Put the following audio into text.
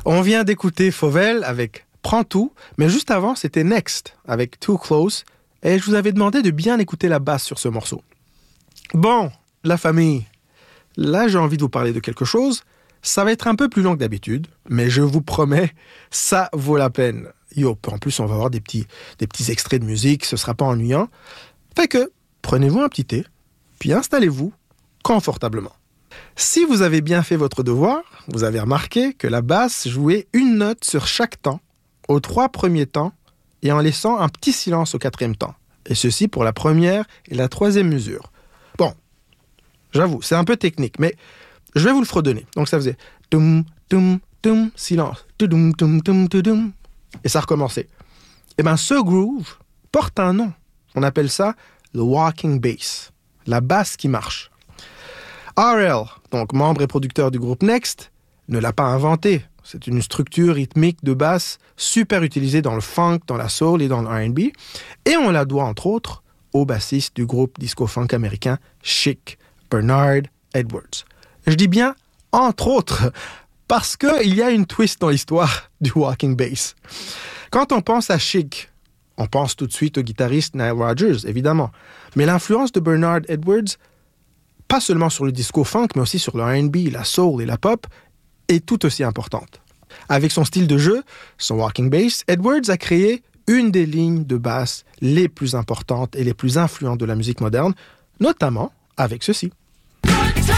On vient d'écouter Fauvel avec Prends tout, mais juste avant, c'était Next avec Too Close, et je vous avais demandé de bien écouter la basse sur ce morceau. Bon, la famille, là j'ai envie de vous parler de quelque chose. Ça va être un peu plus long que d'habitude, mais je vous promets, ça vaut la peine. En plus, on va avoir des petits extraits de musique, ce sera pas ennuyant. Fait que, prenez-vous un petit thé, puis installez-vous confortablement. Si vous avez bien fait votre devoir, vous avez remarqué que la basse jouait une note sur chaque temps, aux 3 premiers temps, et en laissant un petit silence au 4e temps. Et ceci pour la première et la 3e mesure. Bon, j'avoue, c'est un peu technique, mais je vais vous le fredonner. Donc ça faisait toum, toum, toum, silence, toum, toum, toum, toum, et ça recommençait. Et bien ce groove porte un nom. On appelle ça le walking bass, la basse qui marche. RL, donc membre et producteur du groupe Next, ne l'a pas inventé. C'est une structure rythmique de basse super utilisée dans le funk, dans la soul et dans le R&B. Et on la doit entre autres au bassiste du groupe disco-funk américain Chic, Bernard Edwards. Je dis bien entre autres parce qu'il y a une twist dans l'histoire du walking bass. Quand on pense à Chic, on pense tout de suite au guitariste Nile Rodgers, évidemment. Mais l'influence de Bernard Edwards, pas seulement sur le disco-funk, mais aussi sur le R&B, la soul et la pop, est tout aussi importante. Avec son style de jeu, son walking bass, Edwards a créé une des lignes de basse les plus importantes et les plus influentes de la musique moderne, notamment avec ceci.